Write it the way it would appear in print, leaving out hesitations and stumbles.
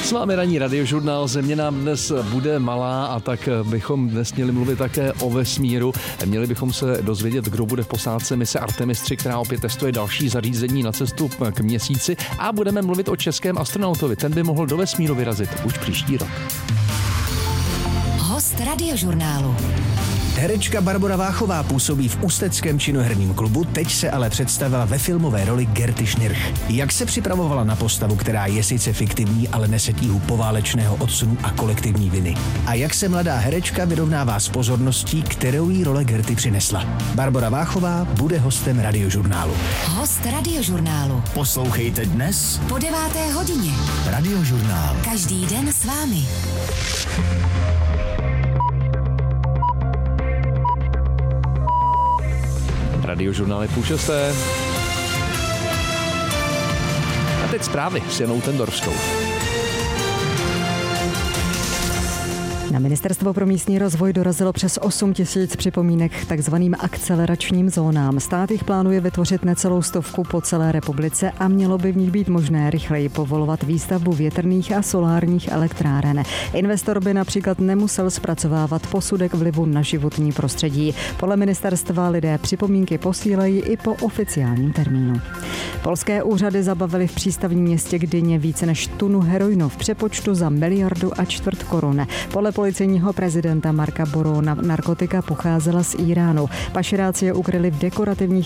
S vámi ranní radiožurnál. Země nám dnes bude malá a tak bychom dnes měli mluvit také o vesmíru. Měli bychom se dozvědět, kdo bude v posádce mise Artemis 3, která opět testuje další zařízení na cestu k Měsíci, a budeme mluvit o českém astronautovi. Ten by mohl do vesmíru vyrazit už příští rok. Host radiožurnálu. Herečka Barbora Váchová působí v ústeckém činoherním klubu, teď se ale představila ve filmové roli Gerty Schnirch. Jak se připravovala na postavu, která je sice fiktivní, ale nese tíhu poválečného odsunu a kolektivní viny? A jak se mladá herečka vyrovnává s pozorností, kterou jí role Gerty přinesla? Barbora Váchová bude hostem radiožurnálu. Host radiožurnálu. Poslouchejte dnes Po 9. hodině. Radiožurnál. Každý den s vámi. Radiožurnál je 5:30. A teď zprávy s Janou Tendorskou. Na Ministerstvo pro místní rozvoj dorazilo přes 8 000 připomínek k takzvaným akceleračním zónám. Stát jich plánuje vytvořit necelou 100 po celé republice a mělo by v nich být možné rychleji povolovat výstavbu větrných a solárních elektráren. Investor by například nemusel zpracovávat posudek vlivu na životní prostředí. Podle ministerstva lidé připomínky posílají i po oficiálním termínu. Polské úřady zabavily v přístavním městě Gdyně více než tunu heroinu v přepočtu za 1,25 miliardy korun. Podle policejního prezidenta Marka Borona narkotika pocházela z Íránu. Pašeráci je ukryli v dekorativních